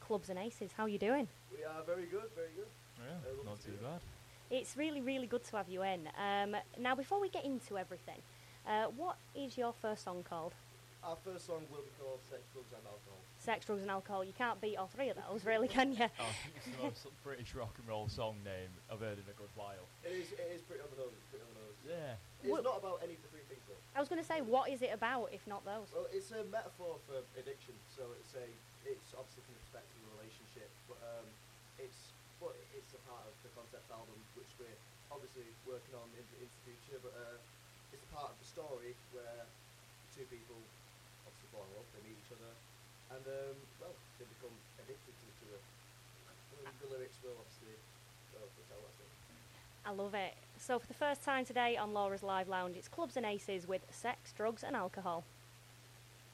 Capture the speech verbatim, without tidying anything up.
Clubs and Aces. How are you doing? We are very good, very good. Yeah, Uh, not to too be bad. It's really, really good to have you in. Um, now, before we get into everything, uh, what is your first song called? Our first song will be called Sex, Drugs and Alcohol. Sex, Drugs and Alcohol. You can't beat all three of those, really, can you? Oh, I think it's the most British rock and roll song name I've heard in a good while. It is, it is pretty on the nose, it's pretty on the nose. Yeah. It's Well- not about any of the three things though. I was going to say, what is it about, if not those? Well, it's a metaphor for addiction, so it's a, it's obviously from the perspective of a relationship, but um, it's, but it's a part of the concept album, which we're obviously working on into, into the future, but uh, it's a part of the story where two people obviously fall in love, they meet each other, and um, well, they become addicted to each other. The, the lyrics will obviously go will tell that story. I love it. So for the first time today on Laura's Live Lounge, it's Clubs and Aces with Sex, Drugs and Alcohol.